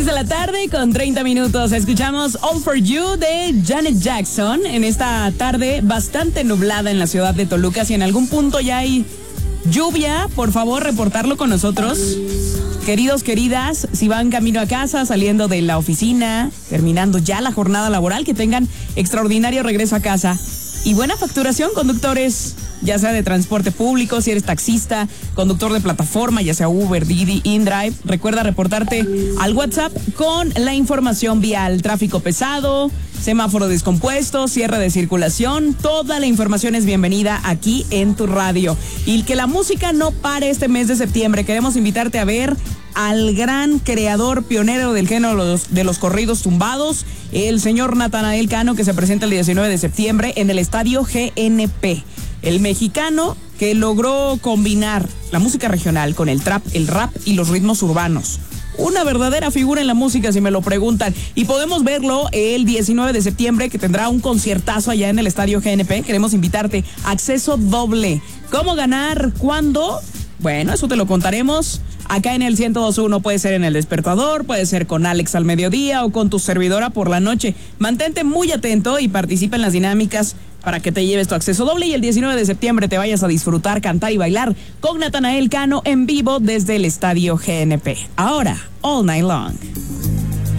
6 de la tarde con 30 minutos. Escuchamos All For You de Janet Jackson en esta tarde bastante nublada en la ciudad de Toluca. Si en algún punto ya hay lluvia, por favor, reportarlo con nosotros. Queridos, queridas, si van camino a casa, saliendo de la oficina, terminando ya la jornada laboral, que tengan extraordinario regreso a casa. Y buena facturación, conductores, ya sea de transporte público, si eres taxista, conductor de plataforma, ya sea Uber, Didi, InDrive. Recuerda reportarte al WhatsApp con la información vial, tráfico pesado, semáforo descompuesto, cierre de circulación. Toda la información es bienvenida aquí en tu radio. Y que la música no pare este mes de septiembre. Queremos invitarte a ver al gran creador pionero del género de los corridos tumbados, el señor Natanael Cano, que se presenta el 19 de septiembre en el estadio GNP. El mexicano que logró combinar la música regional con el trap, el rap y los ritmos urbanos. Una verdadera figura en la música, si me lo preguntan. Y podemos verlo el 19 de septiembre, que tendrá un conciertazo allá en el estadio GNP. Queremos invitarte. Acceso doble. ¿Cómo ganar? ¿Cuándo? Bueno, eso te lo contaremos acá en el 102.1. Puede ser en El Despertador, puede ser con Alex al mediodía o con tu servidora por la noche. Mantente muy atento y participa en las dinámicas para que te lleves tu acceso doble y el 19 de septiembre te vayas a disfrutar, cantar y bailar con Natanael Cano en vivo desde el estadio GNP. Ahora, All Night Long.